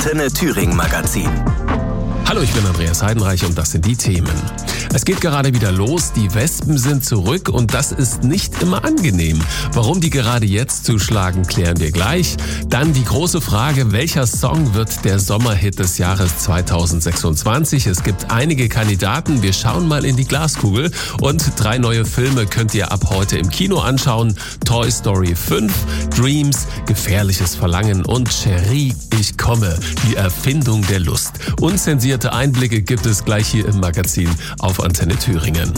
Antenne Thüringen Magazin. Hallo, ich bin Andreas Heidenreich und das sind die Themen. Es geht gerade wieder los, die Wespen sind zurück und das ist nicht immer angenehm. Warum die gerade jetzt zuschlagen, klären wir gleich. Dann die große Frage, welcher Song wird der Sommerhit des Jahres 2026? Es gibt einige Kandidaten, wir schauen mal in die Glaskugel und 3 neue Filme könnt ihr ab heute im Kino anschauen. Toy Story 5, Dreams, Gefährliches Verlangen und Cherie, ich komme, die Erfindung der Lust. Unzensierte Einblicke gibt es gleich hier im Magazin auf Antenne Thüringen.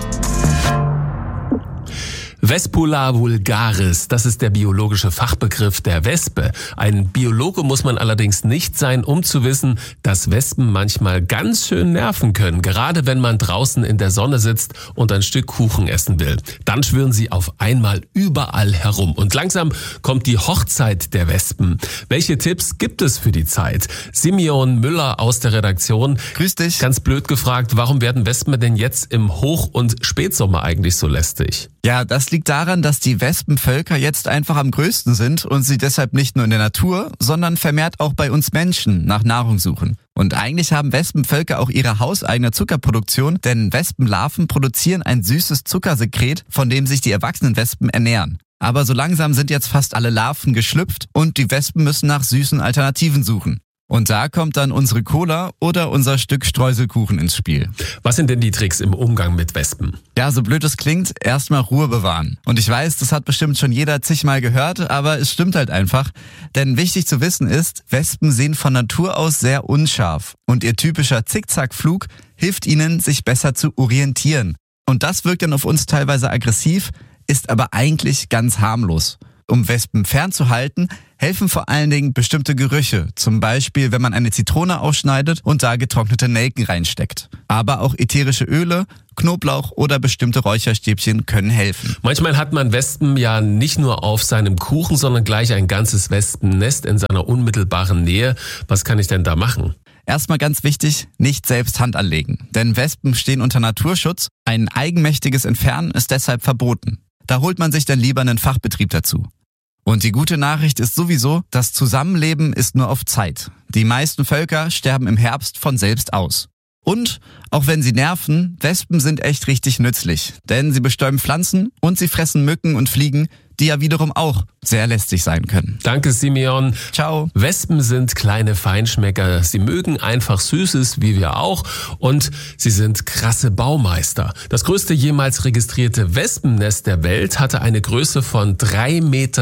Vespula vulgaris, das ist der biologische Fachbegriff der Wespe. Ein Biologe muss man allerdings nicht sein, um zu wissen, dass Wespen manchmal ganz schön nerven können. Gerade wenn man draußen in der Sonne sitzt und ein Stück Kuchen essen will. Dann schwirren sie auf einmal überall herum. Und langsam kommt die Hochzeit der Wespen. Welche Tipps gibt es für die Zeit? Simeon Müller aus der Redaktion. Grüß dich. Ganz blöd gefragt, warum werden Wespen denn jetzt im Hoch- und Spätsommer eigentlich so lästig? Ja, das liegt daran, dass die Wespenvölker jetzt einfach am größten sind und sie deshalb nicht nur in der Natur, sondern vermehrt auch bei uns Menschen nach Nahrung suchen. Und eigentlich haben Wespenvölker auch ihre hauseigene Zuckerproduktion, denn Wespenlarven produzieren ein süßes Zuckersekret, von dem sich die erwachsenen Wespen ernähren. Aber so langsam sind jetzt fast alle Larven geschlüpft und die Wespen müssen nach süßen Alternativen suchen. Und da kommt dann unsere Cola oder unser Stück Streuselkuchen ins Spiel. Was sind denn die Tricks im Umgang mit Wespen? Ja, so blöd es klingt, erstmal Ruhe bewahren. Und ich weiß, das hat bestimmt schon jeder zigmal gehört, aber es stimmt halt einfach. Denn wichtig zu wissen ist, Wespen sehen von Natur aus sehr unscharf. Und ihr typischer Zickzackflug hilft ihnen, sich besser zu orientieren. Und das wirkt dann auf uns teilweise aggressiv, ist aber eigentlich ganz harmlos. Um Wespen fernzuhalten, helfen vor allen Dingen bestimmte Gerüche. Zum Beispiel, wenn man eine Zitrone ausschneidet und da getrocknete Nelken reinsteckt. Aber auch ätherische Öle, Knoblauch oder bestimmte Räucherstäbchen können helfen. Manchmal hat man Wespen ja nicht nur auf seinem Kuchen, sondern gleich ein ganzes Wespennest in seiner unmittelbaren Nähe. Was kann ich denn da machen? Erstmal ganz wichtig, nicht selbst Hand anlegen. Denn Wespen stehen unter Naturschutz. Ein eigenmächtiges Entfernen ist deshalb verboten. Da holt man sich dann lieber einen Fachbetrieb dazu. Und die gute Nachricht ist sowieso, das Zusammenleben ist nur auf Zeit. Die meisten Völker sterben im Herbst von selbst aus. Und, auch wenn sie nerven, Wespen sind echt richtig nützlich. Denn sie bestäuben Pflanzen und sie fressen Mücken und Fliegen, die ja wiederum auch sehr lästig sein können. Danke, Simeon. Ciao. Wespen sind kleine Feinschmecker. Sie mögen einfach Süßes, wie wir auch. Und sie sind krasse Baumeister. Das größte jemals registrierte Wespennest der Welt hatte eine Größe von 3,70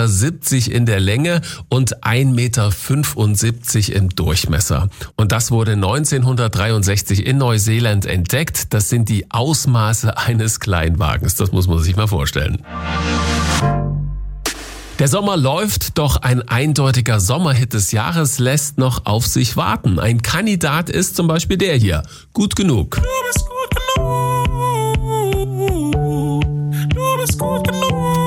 Meter in der Länge und 1,75 Meter im Durchmesser. Und das wurde 1963 in Neuseeland entdeckt. Das sind die Ausmaße eines Kleinwagens. Das muss man sich mal vorstellen. Der Sommer läuft, doch ein eindeutiger Sommerhit des Jahres lässt noch auf sich warten. Ein Kandidat ist zum Beispiel der hier. Gut genug. Du bist gut genug. Du bist gut genug.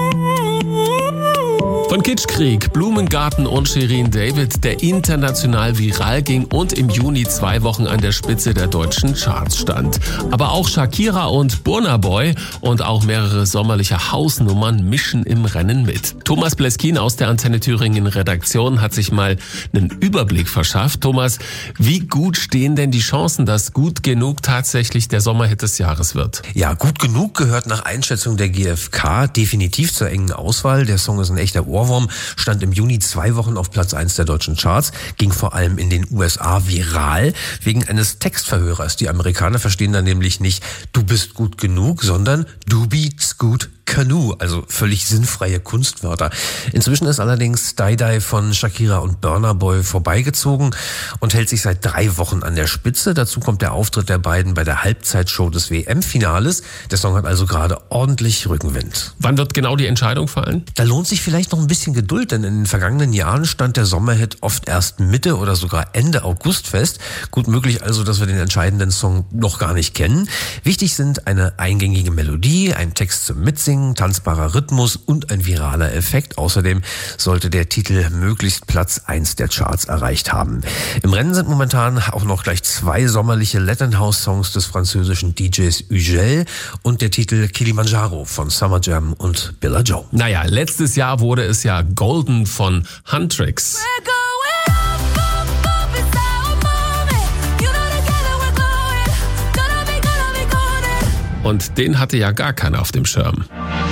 Von Kitschkrieg, Blumengarten und Shirin David, der international viral ging und im Juni 2 Wochen an der Spitze der deutschen Charts stand. Aber auch Shakira und Burna Boy und auch mehrere sommerliche Hausnummern mischen im Rennen mit. Thomas Bleskin aus der Antenne Thüringen Redaktion hat sich mal einen Überblick verschafft. Thomas, wie gut stehen denn die Chancen, dass Gut genug tatsächlich der Sommerhit des Jahres wird? Ja, Gut genug gehört nach Einschätzung der GfK definitiv zur engen Auswahl. Der Song ist ein echter Ohrwurm, stand im Juni 2 Wochen auf Platz 1 der deutschen Charts, ging vor allem in den USA viral, wegen eines Textverhörers. Die Amerikaner verstehen da nämlich nicht, du bist gut genug, sondern du bist gut Canoe, also völlig sinnfreie Kunstwörter. Inzwischen ist allerdings Die von Shakira und Burna Boy vorbeigezogen und hält sich seit 3 Wochen an der Spitze. Dazu kommt der Auftritt der beiden bei der Halbzeitshow des WM-Finales. Der Song hat also gerade ordentlich Rückenwind. Wann wird genau die Entscheidung fallen? Da lohnt sich vielleicht noch ein bisschen Geduld, denn in den vergangenen Jahren stand der Sommerhit oft erst Mitte oder sogar Ende August fest. Gut möglich also, dass wir den entscheidenden Song noch gar nicht kennen. Wichtig sind eine eingängige Melodie, ein Text zum Mitsingen, tanzbarer Rhythmus und ein viraler Effekt. Außerdem sollte der Titel möglichst Platz 1 der Charts erreicht haben. Im Rennen sind momentan auch noch gleich 2 sommerliche Latin House Songs des französischen DJs Ugel und der Titel Kilimanjaro von Summer Jam und Billa Joe. Naja, letztes Jahr wurde es ja Golden von Huntrix. We're going up, up, up, it's Und den hatte ja gar keiner auf dem Schirm.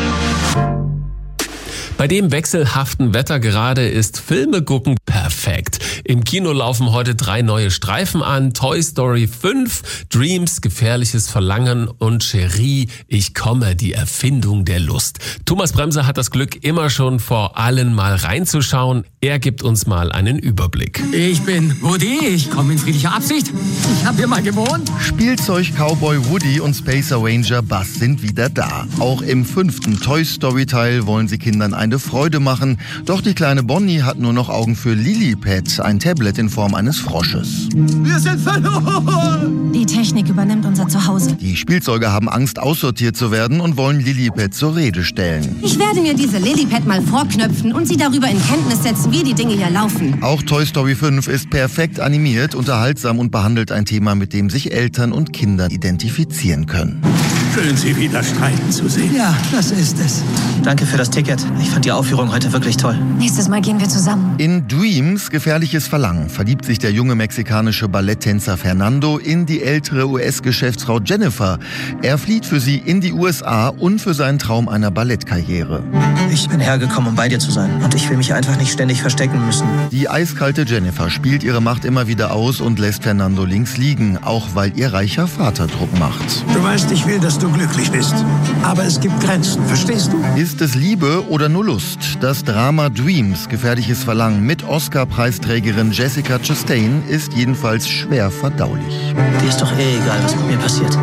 Bei dem wechselhaften Wetter gerade ist Filme gucken perfekt. Im Kino laufen heute 3 neue Streifen an. Toy Story 5, Dreams, gefährliches Verlangen und Cherie, ich komme, die Erfindung der Lust. Thomas Bremser hat das Glück, immer schon vor allen mal reinzuschauen. Er gibt uns mal einen Überblick. Ich bin Woody, ich komme in friedlicher Absicht. Ich habe hier mal gewohnt. Spielzeug-Cowboy Woody und Space Ranger Buzz sind wieder da. Auch im 5. Toy Story Teil wollen sie Kindern eine Freude machen. Doch die kleine Bonnie hat nur noch Augen für Lilliput, ein Tablet in Form eines Frosches. Wir sind verloren. Die Technik übernimmt unser Zuhause. Die Spielzeuge haben Angst, aussortiert zu werden und wollen Lilliput zur Rede stellen. Ich werde mir diese Lilliput mal vorknöpfen und sie darüber in Kenntnis setzen, wie die Dinge hier laufen. Auch Toy Story 5 ist perfekt animiert, unterhaltsam und behandelt ein Thema, mit dem sich Eltern und Kinder identifizieren können. Schön, Sie wieder streiten zu sehen. Ja, das ist es. Danke für das Ticket. Ich fand die Aufführung heute wirklich toll. Nächstes Mal gehen wir zusammen. In Dreams, gefährliches Verlangen, verliebt sich der junge mexikanische Balletttänzer Fernando in die ältere US-Geschäftsfrau Jennifer. Er flieht für sie in die USA und für seinen Traum einer Ballettkarriere. Ich bin hergekommen, um bei dir zu sein. Und ich will mich einfach nicht ständig verstecken müssen. Die eiskalte Jennifer spielt ihre Macht immer wieder aus und lässt Fernando links liegen, auch weil ihr reicher Vater Druck macht. Du weißt, ich will, dass du glücklich bist. Aber es gibt Grenzen, verstehst du? Ist es Liebe oder nur Lust? Das Drama Dreams, gefährliches Verlangen mit Oscar-Preisträgerin Jessica Chastain ist jedenfalls schwer verdaulich. Dir ist doch egal, was mit mir passiert.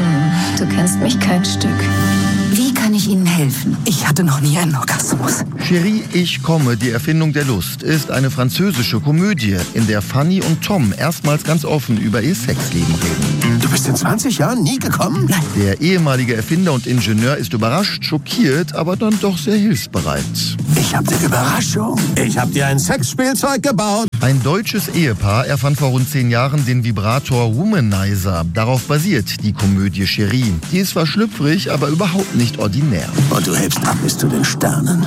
Du kennst mich kein Stück. Wie kann ich Ihnen helfen? Ich hatte noch nie einen Orgasmus. Cherie, ich komme, die Erfindung der Lust ist eine französische Komödie, in der Fanny und Tom erstmals ganz offen über ihr Sexleben reden. Du bist in 20 Jahren nie gekommen? Nein. Der ehemalige Erfinder und Ingenieur ist überrascht, schockiert, aber dann doch sehr hilfsbereit. Ich hab eine Überraschung. Ich hab dir ein Sexspielzeug gebaut. Ein deutsches Ehepaar erfand vor rund 10 Jahren den Vibrator Womanizer. Darauf basiert die Komödie Cherie. Die ist zwar schlüpfrig, aber überhaupt nicht ordinär. Und du hebst ab bis zu den Sternen.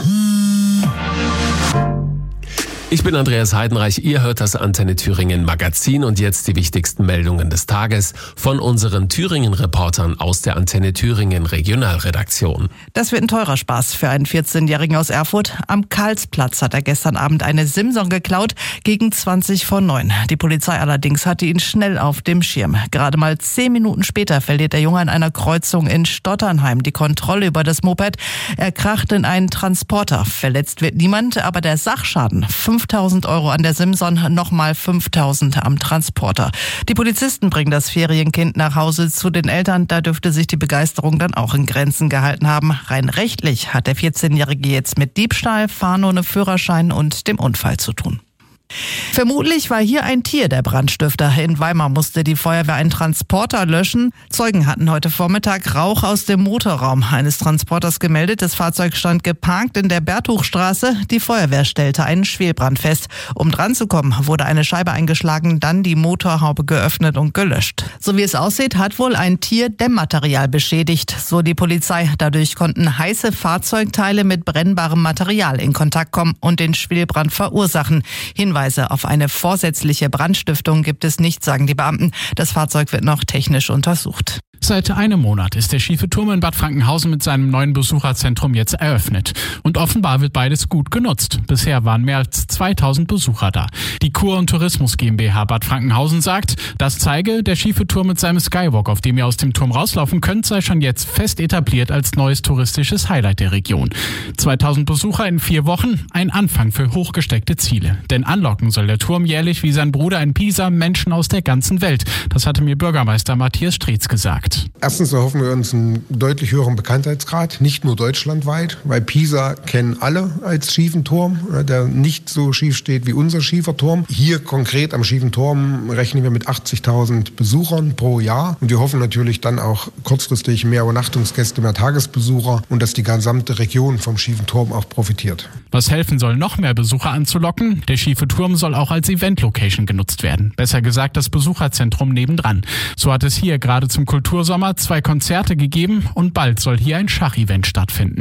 Ich bin Andreas Heidenreich, ihr hört das Antenne Thüringen Magazin und jetzt die wichtigsten Meldungen des Tages von unseren Thüringen-Reportern aus der Antenne Thüringen Regionalredaktion. Das wird ein teurer Spaß für einen 14-Jährigen aus Erfurt. Am Karlsplatz hat er gestern Abend eine Simson geklaut, gegen 8:20. Die Polizei allerdings hatte ihn schnell auf dem Schirm. Gerade mal 10 Minuten später verliert der Junge an einer Kreuzung in Stotternheim die Kontrolle über das Moped. Er kracht in einen Transporter. Verletzt wird niemand, aber der Sachschaden 5.000 € an der Simson, nochmal 5.000 am Transporter. Die Polizisten bringen das Ferienkind nach Hause zu den Eltern. Da dürfte sich die Begeisterung dann auch in Grenzen gehalten haben. Rein rechtlich hat der 14-Jährige jetzt mit Diebstahl, Fahren ohne Führerschein und dem Unfall zu tun. Vermutlich war hier ein Tier der Brandstifter. In Weimar musste die Feuerwehr einen Transporter löschen. Zeugen hatten heute Vormittag Rauch aus dem Motorraum eines Transporters gemeldet. Das Fahrzeug stand geparkt in der Bertuchstraße. Die Feuerwehr stellte einen Schwelbrand fest. Um dran zu kommen, wurde eine Scheibe eingeschlagen, dann die Motorhaube geöffnet und gelöscht. So wie es aussieht, hat wohl ein Tier Dämmmaterial beschädigt, so die Polizei. Dadurch konnten heiße Fahrzeugteile mit brennbarem Material in Kontakt kommen und den Schwelbrand verursachen. Hinweise auf eine vorsätzliche Brandstiftung gibt es nicht, sagen die Beamten. Das Fahrzeug wird noch technisch untersucht. Seit einem Monat ist der Schiefe Turm in Bad Frankenhausen mit seinem neuen Besucherzentrum jetzt eröffnet. Und offenbar wird beides gut genutzt. Bisher waren mehr als 2000 Besucher da. Die Kur- und Tourismus GmbH Bad Frankenhausen sagt, das zeige, der Schiefe Turm mit seinem Skywalk, auf dem ihr aus dem Turm rauslaufen könnt, sei schon jetzt fest etabliert als neues touristisches Highlight der Region. 2000 Besucher in 4 Wochen, ein Anfang für hochgesteckte Ziele. Denn anlocken soll der Turm jährlich wie sein Bruder in Pisa Menschen aus der ganzen Welt. Das hatte mir Bürgermeister Matthias Streetz gesagt. Erstens erhoffen wir uns einen deutlich höheren Bekanntheitsgrad, nicht nur deutschlandweit, weil Pisa kennen alle als schiefen Turm, der nicht so schief steht wie unser schiefer Turm. Hier konkret am schiefen Turm rechnen wir mit 80.000 Besuchern pro Jahr und wir hoffen natürlich dann auch kurzfristig mehr Übernachtungsgäste, mehr Tagesbesucher und dass die gesamte Region vom schiefen Turm auch profitiert. Was helfen soll, noch mehr Besucher anzulocken? Der schiefe Turm soll auch als Event-Location genutzt werden. Besser gesagt das Besucherzentrum nebendran. So hat es hier gerade zum Kultursommer 2 Konzerte gegeben und bald soll hier ein Schachevent stattfinden.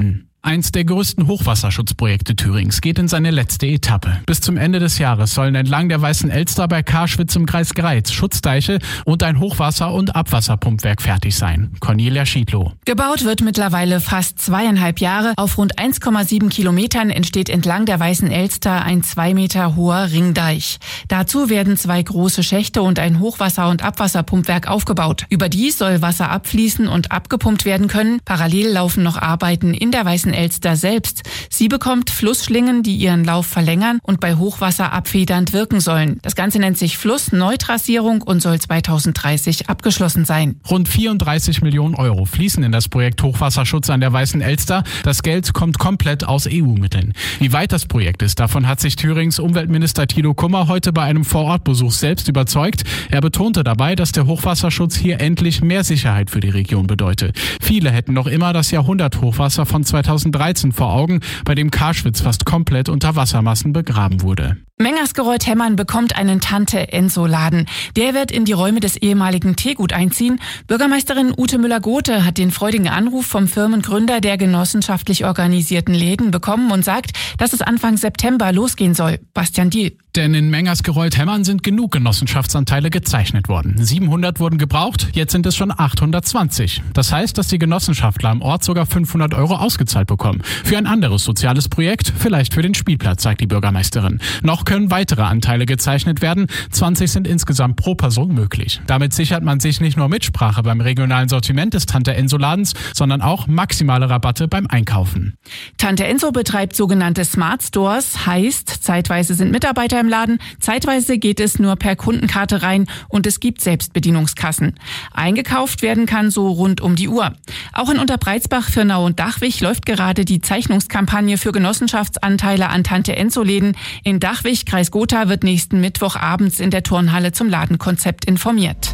Eins der größten Hochwasserschutzprojekte Thürings geht in seine letzte Etappe. Bis zum Ende des Jahres sollen entlang der Weißen Elster bei Karschwitz im Kreis Greiz Schutzdeiche und ein Hochwasser- und Abwasserpumpwerk fertig sein. Cornelia Schiedlow. Gebaut wird mittlerweile fast 2,5 Jahre. Auf rund 1,7 Kilometern entsteht entlang der Weißen Elster ein 2 Meter hoher Ringdeich. Dazu werden 2 große Schächte und ein Hochwasser- und Abwasserpumpwerk aufgebaut. Überdies soll Wasser abfließen und abgepumpt werden können. Parallel laufen noch Arbeiten in der Weißen Elster selbst. Sie bekommt Flussschlingen, die ihren Lauf verlängern und bei Hochwasser abfedernd wirken sollen. Das Ganze nennt sich Flussneutrassierung und soll 2030 abgeschlossen sein. Rund 34 Millionen Euro fließen in das Projekt Hochwasserschutz an der Weißen Elster. Das Geld kommt komplett aus EU-Mitteln. Wie weit das Projekt ist, davon hat sich Thürings Umweltminister Thilo Kummer heute bei einem Vorortbesuch selbst überzeugt. Er betonte dabei, dass der Hochwasserschutz hier endlich mehr Sicherheit für die Region bedeute. Viele hätten noch immer das Jahrhunderthochwasser von 2013 vor Augen, bei dem Karschwitz fast komplett unter Wassermassen begraben wurde. Mengersgereuth-Hemmern bekommt einen Tante-Enso-Laden. Der wird in die Räume des ehemaligen Teegut einziehen. Bürgermeisterin Ute Müller-Gothe hat den freudigen Anruf vom Firmengründer der genossenschaftlich organisierten Läden bekommen und sagt, dass es Anfang September losgehen soll. Bastian Diel. Denn in Mengersgereuth-Hemmern sind genug Genossenschaftsanteile gezeichnet worden. 700 wurden gebraucht, jetzt sind es schon 820. Das heißt, dass die Genossenschaftler am Ort sogar 500 Euro ausgezahlt bekommen. Für ein anderes soziales Projekt, vielleicht für den Spielplatz, sagt die Bürgermeisterin. Noch können weitere Anteile gezeichnet werden. 20 sind insgesamt pro Person möglich. Damit sichert man sich nicht nur Mitsprache beim regionalen Sortiment des Tante-Enso-Ladens, sondern auch maximale Rabatte beim Einkaufen. Tante Enso betreibt sogenannte Smart Stores, heißt, zeitweise sind Mitarbeiter im Laden, zeitweise geht es nur per Kundenkarte rein und es gibt Selbstbedienungskassen. Eingekauft werden kann so rund um die Uhr. Auch in Unterbreitsbach, Firnau und Dachwig läuft gerade die Zeichnungskampagne für Genossenschaftsanteile an Tante-Enso-Läden. In Dachwig, Kreis Gotha, wird nächsten Mittwoch abends in der Turnhalle zum Ladenkonzept informiert.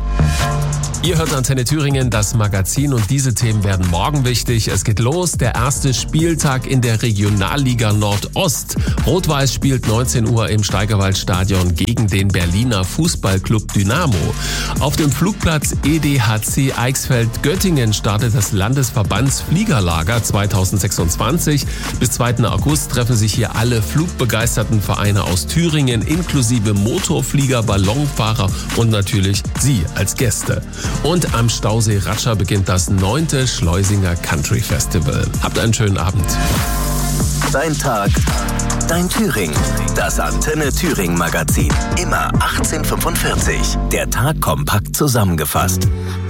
Ihr hört Antenne Thüringen, das Magazin, und diese Themen werden morgen wichtig. Es geht los, der erste Spieltag in der Regionalliga Nordost. Rot-Weiß spielt 19 Uhr im Steigerwaldstadion gegen den Berliner Fußballclub Dynamo. Auf dem Flugplatz EDHC Eichsfeld-Göttingen startet das Landesverbandsfliegerlager 2026. Bis 2. August treffen sich hier alle flugbegeisterten Vereine aus Thüringen, inklusive Motorflieger, Ballonfahrer und natürlich Sie als Gäste. Und am Stausee Ratscha beginnt das 9. Schleusinger Country Festival. Habt einen schönen Abend. Dein Tag, dein Thüringen. Das Antenne Thüringen Magazin. Immer 18:45. Der Tag kompakt zusammengefasst.